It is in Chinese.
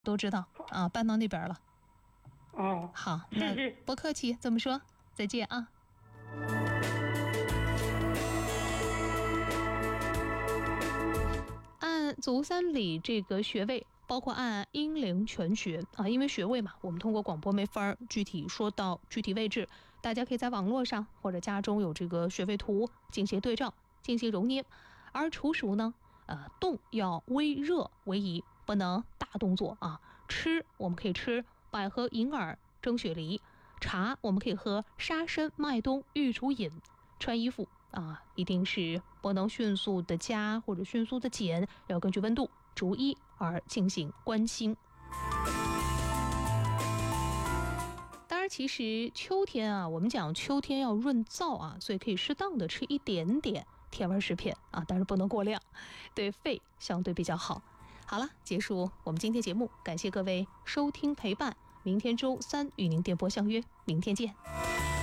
都知道啊，搬到那边了。 哦， 好，那是不客气，这么说，再见啊。按足三里这个学位，包括按英龄全学啊，因为学位嘛，我们通过广播没法具体说到具体位置，大家可以在网络上或者家中有这个学位图进行对照，进行揉捏。而处暑呢，动要微热为宜，不能大动作啊。吃我们可以吃百合、银耳、蒸雪梨，茶我们可以喝沙参、麦冬、玉竹饮。穿衣服啊，一定是不能迅速的加或者迅速的减，要根据温度逐一而进行关心。当然，其实秋天啊，我们讲秋天要润燥啊，所以可以适当的吃一点点甜味食品啊，但是不能过量，对肺相对比较好。好了，结束我们今天节目，感谢各位收听陪伴。明天周三与您电波相约，明天见。